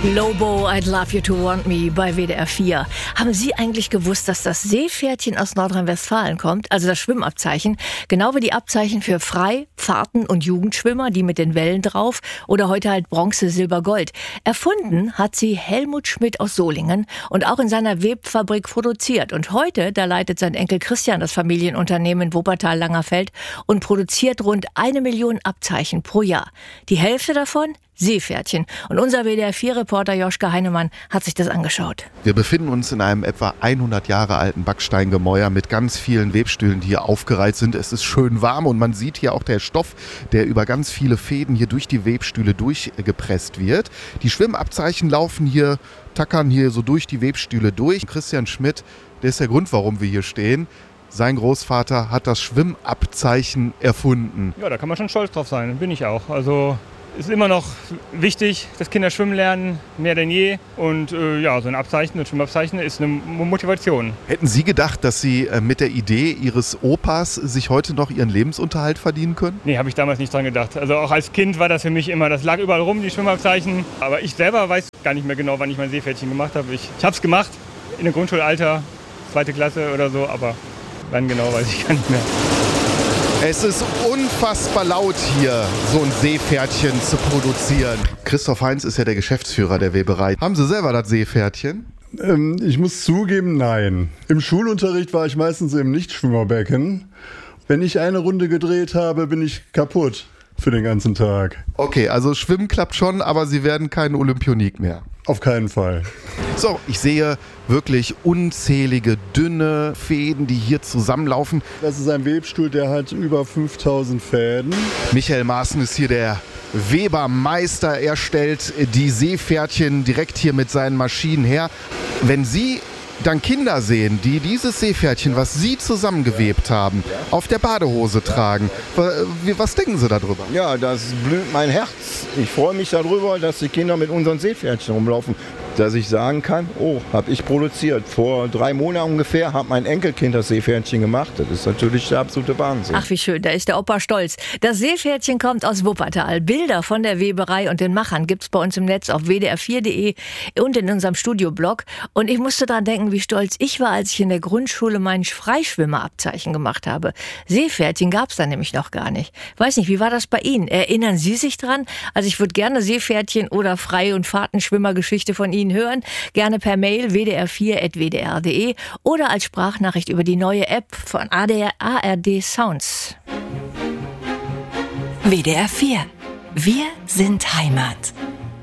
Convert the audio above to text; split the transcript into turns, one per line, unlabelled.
Lobo, I'd Love You to Want Me bei WDR 4. Haben Sie eigentlich gewusst, dass das Seepferdchen aus Nordrhein-Westfalen kommt? Also das Schwimmabzeichen. Genau wie die Abzeichen für Frei-, Fahrten- und Jugendschwimmer, die mit den Wellen drauf. Oder heute halt Bronze, Silber, Gold. Erfunden hat sie Helmut Schmidt aus Solingen und auch in seiner Webfabrik produziert. Und heute, da leitet sein Enkel Christian das Familienunternehmen in Wuppertal-Langerfeld und produziert rund 1 Million Abzeichen pro Jahr. Die Hälfte davon Seepferdchen. Und unser WDR-4-Reporter Joschka Heinemann hat sich das angeschaut.
Wir befinden uns in einem etwa 100 Jahre alten Backsteingemäuer mit ganz vielen Webstühlen, die hier aufgereiht sind. Es ist schön warm und man sieht hier auch der Stoff, der über ganz viele Fäden hier durch die Webstühle durchgepresst wird. Die Schwimmabzeichen laufen hier, tackern hier so durch die Webstühle durch. Christian Schmidt, der ist der Grund, warum wir hier stehen. Sein Großvater hat das Schwimmabzeichen erfunden.
Ja, da kann man schon stolz drauf sein, bin ich auch. Also es ist immer noch wichtig, dass Kinder schwimmen lernen, mehr denn je. Und so ein Abzeichen, ein Schwimmabzeichen ist eine Motivation.
Hätten Sie gedacht, dass Sie mit der Idee Ihres Opas sich heute noch Ihren Lebensunterhalt verdienen können?
Nee, habe ich damals nicht dran gedacht. Also auch als Kind war das für mich immer, das lag überall rum, die Schwimmabzeichen. Aber ich selber weiß gar nicht mehr genau, wann ich mein Seepferdchen gemacht habe. Ich habe es gemacht, in dem Grundschulalter, 2. Klasse oder so, aber wann genau weiß ich gar nicht mehr.
Es ist unfassbar laut hier, so ein Seepferdchen zu produzieren. Christoph Heinz ist ja der Geschäftsführer der Weberei. Haben Sie selber das Seepferdchen?
Ich muss zugeben, nein. Im Schulunterricht war ich meistens im Nichtschwimmerbecken. Wenn ich eine Runde gedreht habe, bin ich kaputt für den ganzen Tag.
Okay, also Schwimmen klappt schon, aber Sie werden kein Olympionik mehr.
Auf keinen Fall.
So, ich sehe wirklich unzählige dünne Fäden, die hier zusammenlaufen.
Das ist ein Webstuhl, der hat über 5000 Fäden.
Michael Maaßen ist hier der Webermeister. Er stellt die Seepferdchen direkt hier mit seinen Maschinen her. Wenn Sie dann Kinder sehen, die dieses Seepferdchen, was Sie zusammengewebt haben, auf der Badehose tragen, was denken Sie darüber?
Ja, das blüht mein Herz. Ich freue mich darüber, dass die Kinder mit unseren Seepferdchen rumlaufen. Dass ich sagen kann, oh, habe ich produziert. Vor 3 Monaten ungefähr hat mein Enkelkind das Seepferdchen gemacht. Das ist natürlich der absolute Wahnsinn.
Ach, wie schön, da ist der Opa stolz. Das Seepferdchen kommt aus Wuppertal. Bilder von der Weberei und den Machern gibt's bei uns im Netz auf wdr4.de und in unserem Studioblog. Und ich musste daran denken, wie stolz ich war, als ich in der Grundschule mein Freischwimmerabzeichen gemacht habe. Seepferdchen gab's da nämlich noch gar nicht. Weiß nicht, wie war das bei Ihnen? Erinnern Sie sich dran? Also ich würde gerne Seepferdchen oder Frei- und Fahrtenschwimmergeschichte von Ihnen hören. Gerne per Mail wdr4@wdr.de oder als Sprachnachricht über die neue App von ARD Sounds.
WDR 4. Wir sind Heimat.